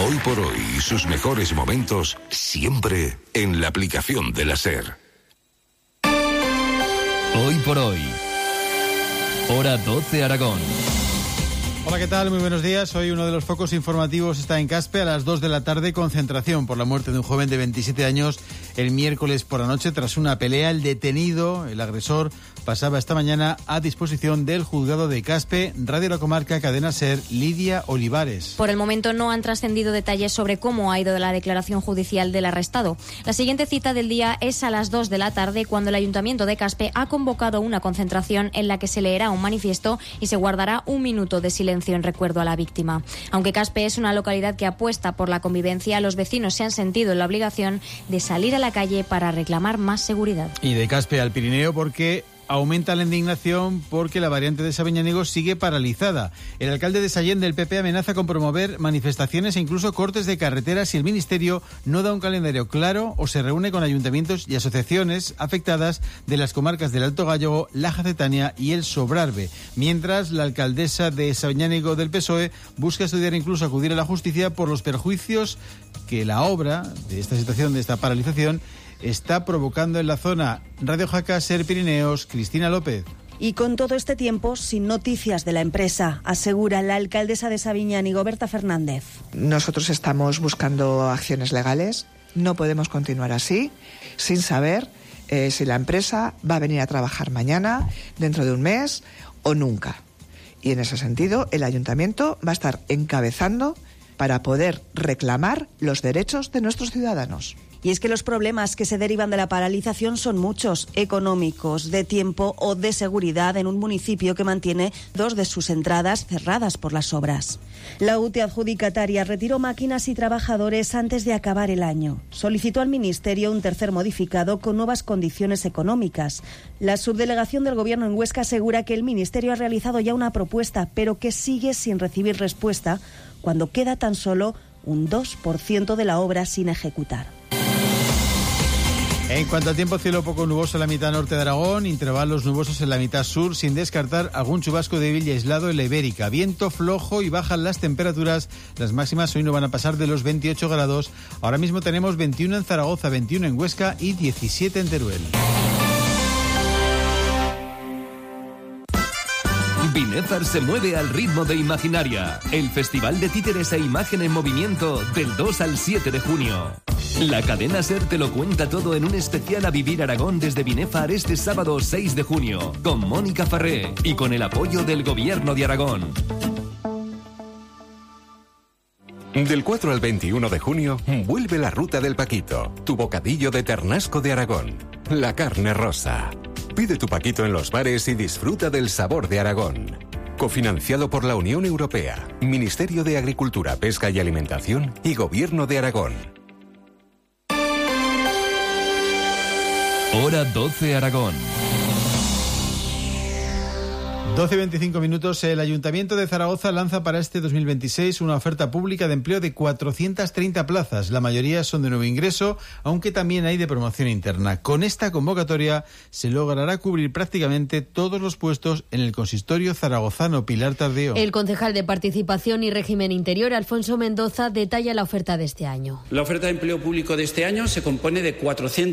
Hoy por hoy, sus mejores momentos siempre en la aplicación de la SER. Hoy por hoy. Hora 12 Aragón. Hola, ¿qué tal? Muy buenos días. Hoy uno de los focos informativos está en Caspe. A las 2 de la tarde, concentración por la muerte de un joven de 27 años el miércoles por la noche. Tras una pelea, el detenido, el agresor, pasaba esta mañana a disposición del juzgado de Caspe. Radio La Comarca, Cadena SER, Lidia Olivares. Por el momento no han trascendido detalles sobre cómo ha ido la declaración judicial del arrestado. La siguiente cita del día es a las 2 de la tarde, cuando el Ayuntamiento de Caspe ha convocado una concentración en la que se leerá un manifiesto y se guardará un minuto de silencio en recuerdo a la víctima. Aunque Caspe es una localidad que apuesta por la convivencia, los vecinos se han sentido en la obligación de salir a la calle para reclamar más seguridad. Y de Caspe al Pirineo, porque aumenta la indignación porque la variante de Sabiñánigo sigue paralizada. El alcalde de Sallent del PP amenaza con promover manifestaciones e incluso cortes de carreteras si el Ministerio no da un calendario claro o se reúne con ayuntamientos y asociaciones afectadas de las comarcas del Alto Gállego, la Jacetania y el Sobrarbe. Mientras, la alcaldesa de Sabiñánigo del PSOE busca estudiar e incluso acudir a la justicia por los perjuicios que la obra de esta situación, de esta paralización, está provocando en la zona. Radio Jaca, SER Pirineos, Cristina López. Y con todo este tiempo, sin noticias de la empresa, asegura la alcaldesa de Sabiñánigo, Berta Fernández. Nosotros estamos buscando acciones legales. No podemos continuar así, sin saber si la empresa va a venir a trabajar mañana, dentro de un mes o nunca. Y en ese sentido, el ayuntamiento va a estar encabezando para poder reclamar los derechos de nuestros ciudadanos. Y es que los problemas que se derivan de la paralización son muchos, económicos, de tiempo o de seguridad en un municipio que mantiene 2 de sus entradas cerradas por las obras. La UTE adjudicataria retiró máquinas y trabajadores antes de acabar el año. Solicitó al Ministerio un tercer modificado con nuevas condiciones económicas. La subdelegación del Gobierno en Huesca asegura que el Ministerio ha realizado ya una propuesta, pero que sigue sin recibir respuesta cuando queda tan solo un 2% de la obra sin ejecutar. En cuanto al tiempo, cielo poco nuboso en la mitad norte de Aragón, intervalos nubosos en la mitad sur, sin descartar algún chubasco débil y aislado en la Ibérica. Viento flojo y bajan las temperaturas. Las máximas hoy no van a pasar de los 28 grados. Ahora mismo tenemos 21 en Zaragoza, 21 en Huesca y 17 en Teruel. Binéfar se mueve al ritmo de Imaginaria, el festival de títeres e imagen en movimiento del 2 al 7 de junio. La cadena SER te lo cuenta todo en un especial A Vivir Aragón desde Binéfar este sábado 6 de junio, con Mónica Farré y con el apoyo del Gobierno de Aragón. Del 4 al 21 de junio, vuelve la Ruta del Paquito, tu bocadillo de ternasco de Aragón. La carne rosa. Pide tu paquito en los bares y disfruta del sabor de Aragón. Cofinanciado por la Unión Europea, Ministerio de Agricultura, Pesca y Alimentación y Gobierno de Aragón. Hora 12 Aragón. 12:25 minutos. El Ayuntamiento de Zaragoza lanza para este 2026 una oferta pública de empleo de 430 plazas. La mayoría son de nuevo ingreso, aunque también hay de promoción interna. Con esta convocatoria se logrará cubrir prácticamente todos los puestos en el consistorio zaragozano. Pilar Tardío. El concejal de Participación y Régimen Interior, Alfonso Mendoza, detalla la oferta de este año. La oferta de empleo público de este año se compone de 400